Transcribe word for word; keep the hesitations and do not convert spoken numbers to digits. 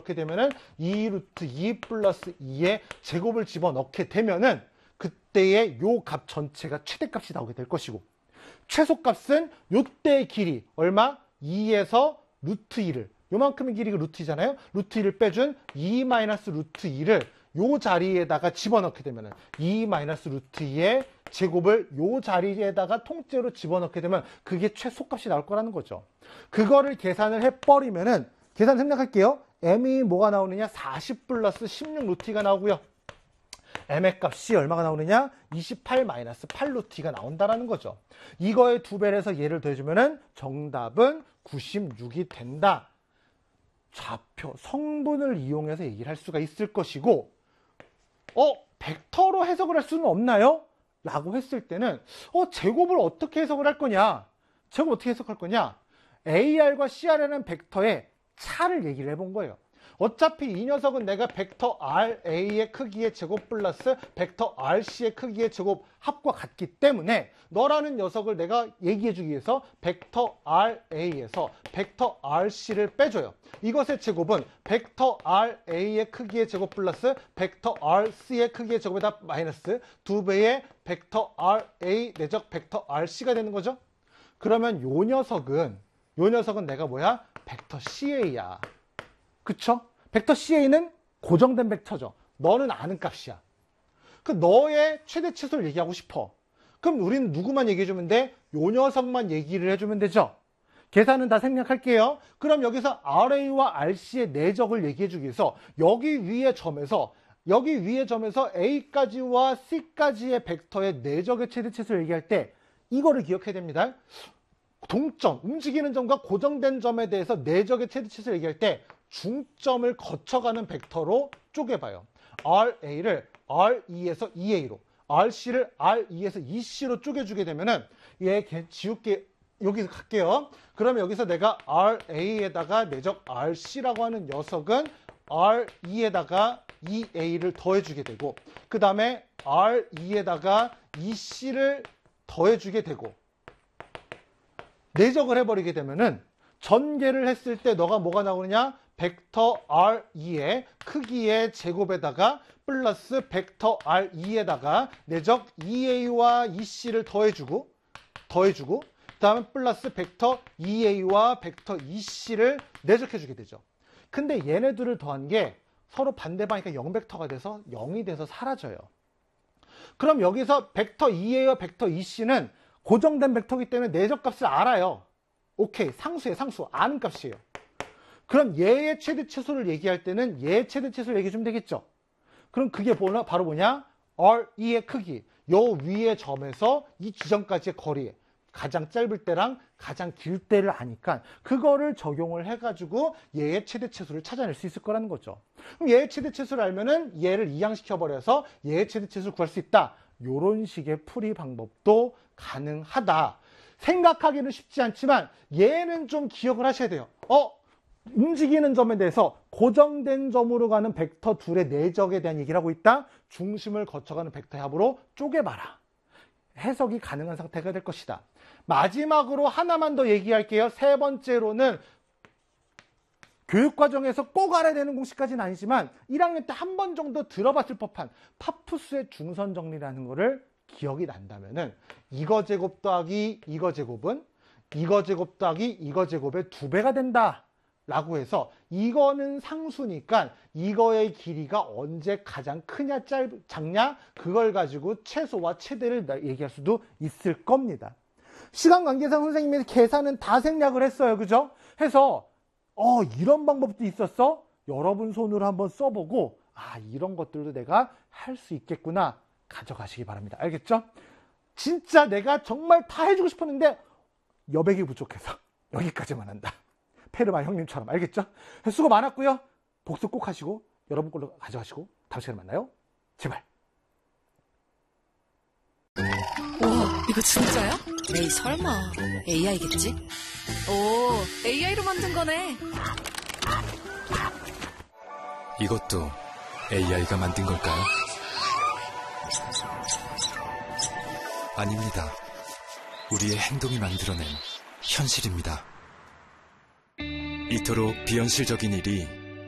이렇게 되면은 이 루트 이 플러스 이의 제곱을 집어넣게 되면은 그때의 요 값 전체가 최대값이 나오게 될 것이고, 최소값은 요때의 길이 얼마? 이에서 루트 이를, 요만큼의 길이가 루트 이잖아요. 루트 이를 빼준 이 마이너스 루트 이를 요 자리에다가 집어넣게 되면은 이 마이너스 루트 이의 제곱을 요 자리에다가 통째로 집어넣게 되면 그게 최소값이 나올 거라는 거죠. 그거를 계산을 해버리면은, 계산 생략할게요. m이 뭐가 나오느냐? 사십 플러스 십육 루트 이가 나오고요. m의 값이 얼마가 나오느냐? 이십팔 마이너스 팔 루트 이가 나온다라는 거죠. 이거의 두 배를 해서 얘를 더해주면은 정답은 구십육이 된다. 좌표, 성분을 이용해서 얘기를 할 수가 있을 것이고, 어? 벡터로 해석을 할 수는 없나요? 라고 했을 때는 어? 제곱을 어떻게 해석을 할 거냐? 제곱 어떻게 해석할 거냐? 에이알과 씨알이라는 벡터의 차를 얘기를 해본 거예요. 어차피 이 녀석은 내가 벡터 알에이의 크기의 제곱 플러스 벡터 알씨의 크기의 제곱 합과 같기 때문에 너라는 녀석을 내가 얘기해주기 위해서 벡터 알에이에서 벡터 알씨를 빼줘요. 이것의 제곱은 벡터 알에이의 크기의 제곱 플러스 벡터 알씨의 크기의 제곱에다 마이너스 두 배의 벡터 알에이 내적 벡터 알씨가 되는 거죠. 그러면 요 녀석은 요 녀석은 내가 뭐야? 벡터 씨에이야. 그쵸? 벡터 씨에이는 고정된 벡터죠. 너는 아는 값이야. 그 너의 최대 최소를 얘기하고 싶어. 그럼 우리는 누구만 얘기해주면 돼? 요 녀석만 얘기를 해주면 되죠. 계산은 다 생략할게요. 그럼 여기서 알에이와 알씨의 내적을 얘기해주기 위해서 여기 위의 점에서 여기 위의 점에서 A까지와 C까지의 벡터의 내적의 최대 최소를 얘기할 때 이거를 기억해야 됩니다. 동점, 움직이는 점과 고정된 점에 대해서 내적의 최대 최소를 얘기할 때 중점을 거쳐가는 벡터로 쪼개봐요. 알에이를 알이에서 이에이로, 알씨를 알이에서 이씨로 쪼개주게 되면은 얘 지울게, 여기서 갈게요. 그러면 여기서 내가 알에이에다가 내적 알씨라고 하는 녀석은 알이에다가 이에이를 더해주게 되고, 그 다음에 알이에다가 이씨를 더해주게 되고, 내적을 해버리게 되면은 전개를 했을 때 너가 뭐가 나오느냐? 벡터 알이의 크기의 제곱에다가 플러스 벡터 알이에다가 내적 이에이와 이씨를 더해주고 더해주고 그 다음에 플러스 벡터 이에이와 벡터 이씨를 내적해주게 되죠. 근데 얘네들을 더한 게 서로 반대방이니까 영 벡터가 돼서 영이 돼서 사라져요. 그럼 여기서 벡터 이에이와 벡터 이씨는 고정된 벡터이기 때문에 내적 값을 알아요. 오케이, 상수예요. 상수. 아는 값이에요. 그럼 얘의 최대 최소를 얘기할 때는 얘의 최대 최소를 얘기해주면 되겠죠. 그럼 그게 뭐냐? 바로 뭐냐? 알이의 크기. 요 위의 점에서 이 지점까지의 거리. 가장 짧을 때랑 가장 길 때를 아니까 그거를 적용을 해가지고 얘의 최대 최소를 찾아낼 수 있을 거라는 거죠. 그럼 얘의 최대 최소를 알면은 얘를 이항시켜버려서 얘의 최대 최소를 구할 수 있다. 요런 식의 풀이 방법도 가능하다. 생각하기는 쉽지 않지만 얘는 좀 기억을 하셔야 돼요. 어? 움직이는 점에 대해서 고정된 점으로 가는 벡터 둘의 내적에 대한 얘기를 하고 있다. 중심을 거쳐가는 벡터의 합으로 쪼개봐라. 해석이 가능한 상태가 될 것이다. 마지막으로 하나만 더 얘기할게요. 세 번째로는 교육과정에서 꼭 알아야 되는 공식까지는 아니지만 일 학년 때 한 번 정도 들어봤을 법한 파푸스의 중선 정리라는 거를 기억이 난다면은 이거 제곱 더하기 이거 제곱은 이거 제곱 더하기 이거 제곱의 두 배가 된다 라고 해서 이거는 상수니까 이거의 길이가 언제 가장 크냐 짧, 작냐 그걸 가지고 최소와 최대를 얘기할 수도 있을 겁니다. 시간 관계상 선생님이 계산은 다 생략을 했어요. 그죠? 해서 어 이런 방법도 있었어? 여러분 손으로 한번 써보고 아 이런 것들도 내가 할 수 있겠구나 가져가시기 바랍니다. 알겠죠? 진짜 내가 정말 다 해주고 싶었는데 여백이 부족해서 여기까지만 한다. 페르마 형님처럼. 알겠죠? 수고 많았고요. 복습 꼭 하시고 여러분 걸로 가져가시고 다음 시간에 만나요. 제발. 와, 이거 진짜야? 에이, 설마. 에이아이겠지? 오, 에이아이로 만든 거네. 이것도 에이아이가 만든 걸까요? 아닙니다. 우리의 행동이 만들어낸 현실입니다. 이토록 비현실적인 일이